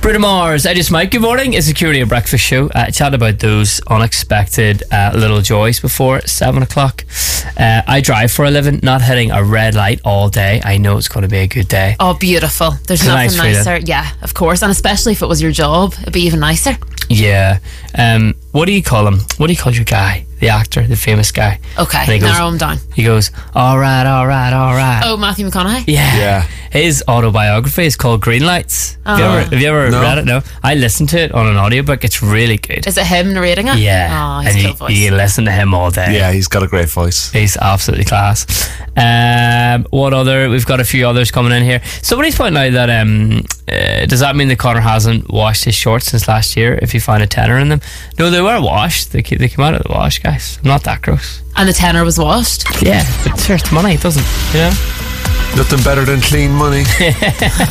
Bruno Mars, I Just Might. Good morning. It's the Security Breakfast Show. Chat about those unexpected little joys before 7 o'clock. I drive for a living, not hitting a red light all day. I know it's going to be a good day. Oh, beautiful. There's It's nothing nice nicer. Yeah, of course. And especially if it was your job, it'd be even nicer. Yeah. What do you call him? What do you call your guy? The actor, the famous guy. Okay, And he goes- narrow him down. He goes, all right, all right, all right. Oh, Matthew McConaughey? Yeah. His autobiography is called Green Lights. Have you ever read it? No. I listened to it on an audiobook. It's really good. Is it him narrating it? Yeah. Oh, he's And a you, cool voice. you can listen to him all day. Yeah, he's got a great voice. He's absolutely class. What other? We've got a few others coming in here. Somebody's pointing out that does that mean that Connor hasn't washed his shorts since last year if you find a tenner in them? No, they were washed. They came out of the wash, guys. I'm not that gross. And the tenner was washed? Yeah, but it's money. It doesn't, you know? Nothing better than clean money.